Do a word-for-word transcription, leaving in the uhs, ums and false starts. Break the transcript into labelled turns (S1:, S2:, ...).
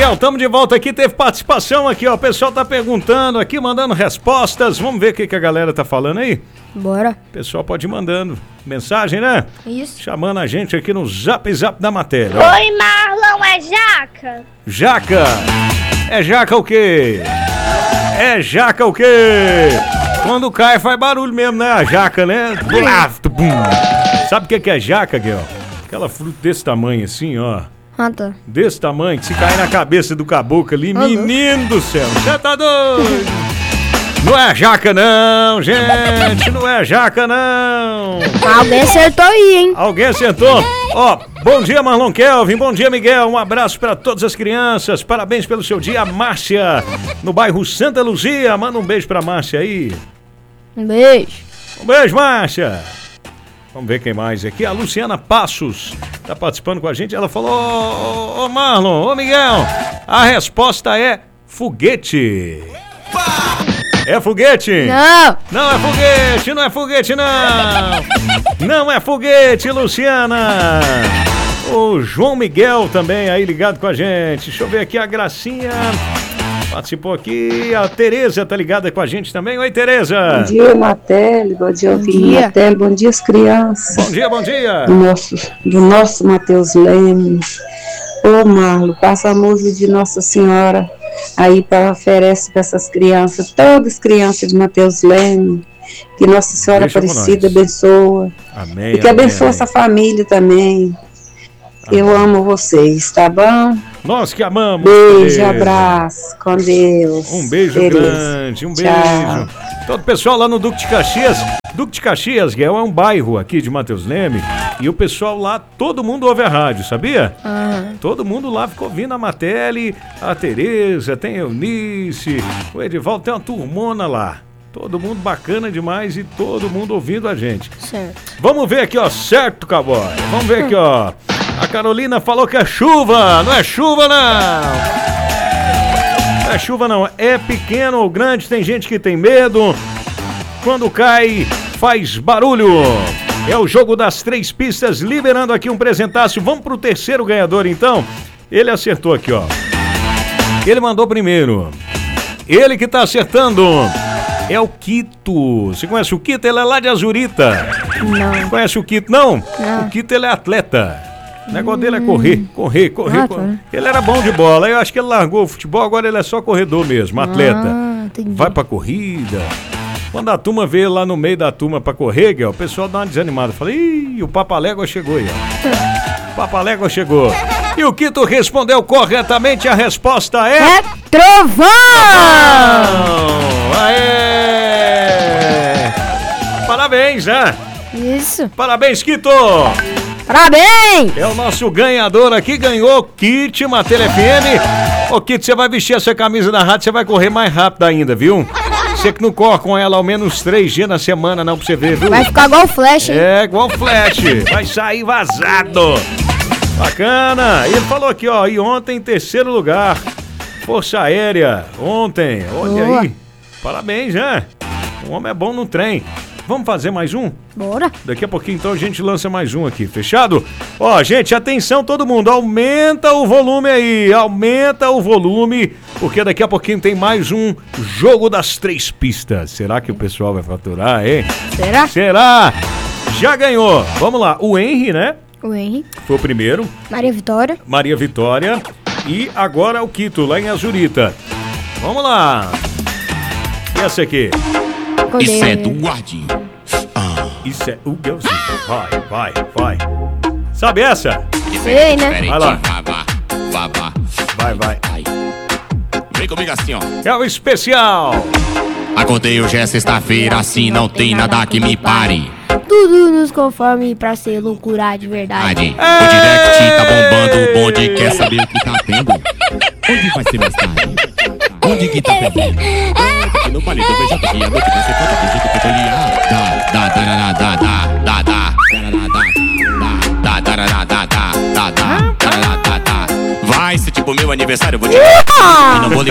S1: Miguel, estamos de volta aqui, teve participação aqui, ó, o pessoal tá perguntando aqui, mandando respostas, vamos ver o que, que a galera tá falando aí?
S2: Bora.
S1: O pessoal pode ir mandando mensagem, né?
S2: Isso.
S1: Chamando a gente aqui no Zap Zap da matéria. Ó.
S3: Oi, Marlon, é Jaca?
S1: Jaca! É jaca o quê? É jaca o quê? Quando cai faz barulho mesmo, né? A jaca, né? Sabe o que, que é jaca, Guel? Aquela fruta desse tamanho assim, ó.
S2: Ah, tá.
S1: Desse tamanho, que se cair na cabeça do caboclo ali, menino do céu, você tá doido? Não é jaca não, gente, não é jaca não.
S2: Alguém acertou aí, hein?
S1: Alguém acertou? Ó, bom dia Marlon Kelvin, bom dia Miguel, um abraço pra todas as crianças, parabéns pelo seu dia, Márcia, no bairro Santa Luzia, manda um beijo pra Márcia aí.
S2: Um beijo.
S1: Um beijo, Márcia. Vamos ver quem mais aqui. A Luciana Passos tá participando com a gente. Ela falou: Ô, ô, ô Marlon, ô Miguel, a resposta é foguete. É foguete?
S2: Não.
S1: Não é foguete, não é foguete, não. Não é foguete, Luciana. O João Miguel também aí ligado com a gente. Deixa eu ver aqui a Gracinha. Participou aqui, a Tereza tá ligada com a gente também. Oi, Tereza.
S4: Bom dia, Matéli. Bom dia, Ovinho Matéli. Bom dia, as crianças.
S1: Bom dia, bom dia.
S4: Do nosso, do nosso Matheus Lemos. Ô, Marlo, passa a música de Nossa Senhora aí para oferece para essas crianças, todas as crianças de Matheus Lemos. Que Nossa Senhora Deixa Aparecida abençoa.
S1: Amém.
S4: E que
S1: amém,
S4: abençoe
S1: amém.
S4: essa família também. Amém. Eu amo vocês, tá bom?
S1: Nós que amamos.
S4: Beijo,
S1: Tereza.
S4: Abraço, com Deus.
S1: Um beijo
S4: Tereza.
S1: grande, um
S4: Tchau.
S1: beijo. Todo o pessoal lá no Duque de Caxias. Duque de Caxias, Guel, é um bairro aqui de Matheus Leme. E o pessoal lá, todo mundo ouve a rádio, sabia?
S2: Uhum.
S1: Todo mundo lá ficou ouvindo a Matéli, a Tereza, tem a Eunice, o Edivaldo, tem uma turmona lá. Todo mundo bacana demais e todo mundo ouvindo a gente.
S2: Certo.
S1: Vamos ver aqui, ó, certo, cowboy? Vamos ver aqui, ó. A Carolina falou que é chuva, não é chuva não. Não é chuva não, é pequeno ou grande, tem gente que tem medo. Quando cai, faz barulho. É o jogo das três pistas, liberando aqui um presentaço. Vamos pro terceiro ganhador então. Ele acertou aqui, ó. Ele mandou primeiro. Ele que tá acertando é o Quito. Você conhece o Quito? Ele é lá de Azurita.
S2: Não.
S1: Conhece o Quito, não?
S2: Não.
S1: O Quito, ele é atleta. O negócio dele é correr, correr, correr.
S2: Ah,
S1: correr.
S2: tá.
S1: Ele era bom de bola. Eu acho que ele largou o futebol, agora ele é só corredor mesmo, atleta.
S2: Ah, entendi.
S1: Vai pra corrida. Quando a turma vê lá no meio da turma pra correr, Guel, o pessoal dá uma desanimada. Fala, ih, o Papalégua chegou aí, ó. O Papalégua chegou. E o Quito respondeu corretamente, a resposta é...
S2: É trovão!
S1: Aê! Parabéns, né?
S2: Isso.
S1: Parabéns, Quito!
S2: Parabéns!
S1: É o nosso ganhador aqui, ganhou o kit Matéli F M. Ô, Kit, você vai vestir essa camisa da rádio, você vai correr mais rápido ainda, viu? Você que não corre com ela ao menos três dias na semana, não, pra você ver, viu?
S2: Vai ficar igual o Flash, hein?
S1: É, igual o Flash. Vai sair vazado. Bacana. E ele falou aqui, ó, e ontem, terceiro lugar, Força Aérea. Ontem, olha
S2: Boa.
S1: aí. Parabéns, né? O homem é bom no trem. Vamos fazer mais um?
S2: Bora.
S1: Daqui a pouquinho, então, a gente lança mais um aqui, fechado? Ó, gente, atenção todo mundo, aumenta o volume aí, aumenta o volume, porque daqui a pouquinho tem mais um jogo das três pistas. Será que o pessoal vai faturar, hein?
S2: Será?
S1: Será? Já ganhou. Vamos lá, o Henry, né?
S2: O Henry.
S1: Foi o primeiro.
S2: Maria Vitória.
S1: Maria Vitória. E agora o Quito, lá em Azurita. Vamos lá. E essa aqui?
S5: Isso é do Guardinho.
S1: Ah. Isso é o Gelzinho. Vai, vai, vai. Sabe essa?
S2: Sei, né?
S1: Vai lá.
S5: Vá, vá.
S1: Vai, vai.
S5: Vem comigo assim, ó.
S1: É o especial.
S5: Acordei hoje é sexta-feira, assim não tem nada que me pare.
S2: Tudo nos conforme pra ser loucura de verdade.
S5: O direct tá bombando, o bonde quer saber o que tá tendo. Onde vai ser mais tarde? Onde que tá perdendo? Aqui no palito, veja aqui, a noite vai ser foda do jeito peculiar. Dá, dá, dá, dá, dá, dá, dá, dá, dá, dá, dá, dá, dá, dá, dá, dá, dá. Vai ser tipo meu aniversário, eu vou te... E não vou lhe